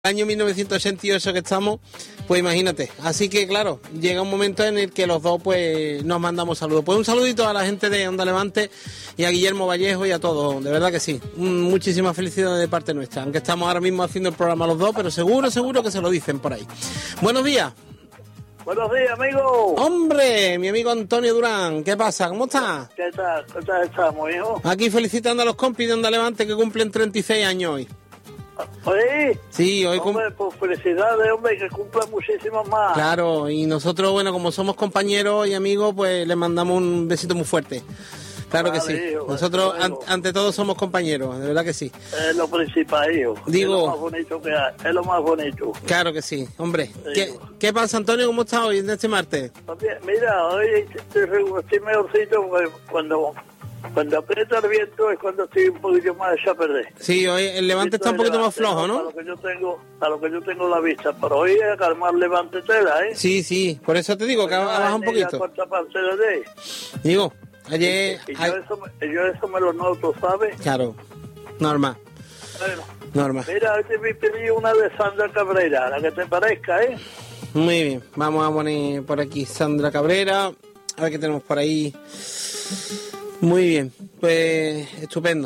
año 1988 que estamos, pues imagínate. Así que claro, llega un momento en el que los dos pues nos mandamos saludos. Pues un saludito a la gente de Onda Levante y a Guillermo Vallejo y a todos, de verdad que sí. Muchísimas felicidades de parte nuestra, aunque estamos ahora mismo haciendo el programa los dos, pero seguro que se lo dicen por ahí. Buenos días. Buenos días, amigo. Hombre, mi amigo Antonio Durán, ¿qué pasa? ¿Cómo estás? ¿Qué tal estamos, hijo? Aquí felicitando a los compis de Onda Levante que cumplen 36 años hoy. ¿Oye? Sí, hoy hombre, pues felicidades, hombre, que cumplan muchísimas más. Claro, y nosotros, bueno, como somos compañeros y amigos, pues les mandamos un besito muy fuerte. Claro vale, que sí. Hijo, nosotros, ante todo, somos compañeros, de verdad que sí. Es lo principal, hijo. Digo, es lo más bonito que hay, es lo más bonito. Claro que sí, hombre. ¿Qué pasa, Antonio? ¿Cómo estás hoy en este martes? Mira, hoy estoy mejorcito cuando aprieta el viento es cuando estoy un poquito más echado a perder. Sí, hoy el levante está un poquito más flojo, ¿no? A lo que yo tengo la vista, pero hoy es a calmar levante tela, ¿eh? Sí, por eso te digo que baja un poquito. Digo, ayer... Yo eso me lo noto, ¿sabes? Claro, normal. Bueno, normal. Mira, hoy te pedí una de Sandra Cabrera, la que te parezca, ¿eh? Muy bien, vamos a poner por aquí Sandra Cabrera, a ver qué tenemos por ahí. Muy bien, pues estupendo.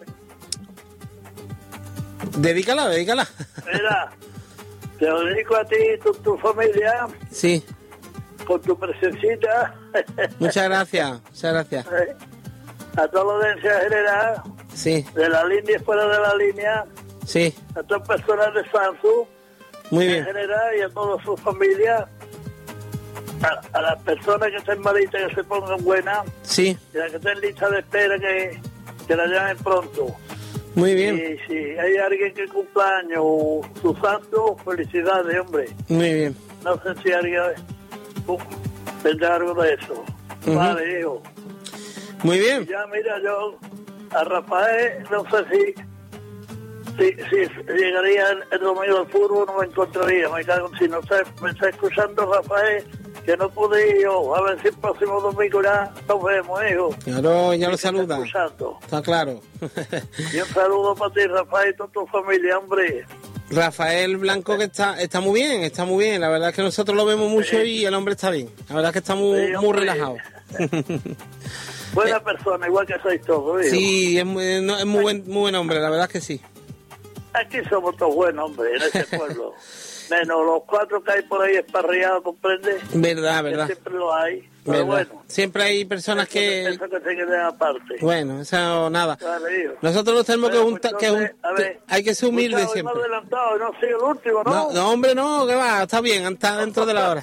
Dedícala. Mira, te lo dedico a ti y tu familia. Sí. Con tu presencita. Muchas gracias. A toda la audiencia general. Sí. De la línea y fuera de la línea. Sí. A todas las personas de Sansu. Muy bien. En general y a toda su familia. A las personas que estén malitas que se pongan buenas. Sí. Y las que estén listas de espera que la llamen pronto. Muy bien. Y si hay alguien que cumpla años o su santo, felicidades, hombre. Muy bien. No sé si alguien tendrá algo de eso. Vale, hijo. Muy bien. Y ya, mira, yo a Rafael, no sé si llegaría el domingo al fútbol, no me encontraría. Me cago si no me está escuchando Rafael, que no pude ir yo. A ver si el próximo domingo ya nos vemos, hijo. Claro, ya lo saluda. Está claro. Y un saludo para ti, Rafael, y toda tu familia, hombre. Rafael Blanco, que está muy bien. La verdad es que nosotros lo vemos mucho y el hombre está bien. La verdad es que está muy relajado. Buena persona, igual que sois todos, hijo. Sí, es muy buen hombre, la verdad es que sí. Aquí somos todos buenos, hombre, en este pueblo. Menos los 4 que hay por ahí esparriados, ¿comprendes? Verdad. Que siempre lo hay, pero bueno. Siempre hay personas que... Eso que se queden aparte. Bueno, eso nada. Vale, nosotros nos tenemos que juntar, hay que ser humildes siempre. Me adelantado, no sigue el último, ¿no? No, hombre, no, que va, está bien, está dentro de la hora.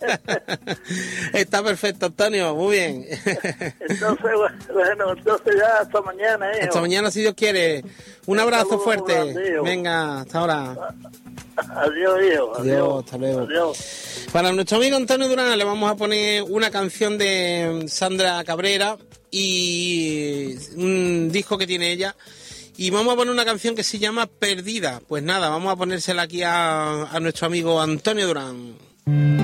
Está perfecto, Antonio, muy bien. Entonces ya hasta mañana, hijo. Hasta mañana, si Dios quiere. Un abrazo fuerte. Venga, hasta ahora. Adiós, hijo. Adiós, hasta luego. Adiós. Para nuestro amigo Antonio Durán le vamos a poner una canción de Sandra Cabrera y un disco que tiene ella. Y vamos a poner una canción que se llama Perdida. Pues nada, vamos a ponérsela aquí a nuestro amigo Antonio Durán.